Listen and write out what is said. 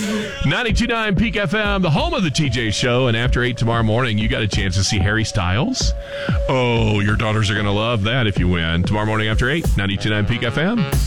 92.9 Peak FM, the home of the TJ Show. And after 8 tomorrow morning, you got a chance to see Harry Styles. Oh, your daughters are going to love that if you win. Tomorrow morning after 8, 92.9 Peak FM.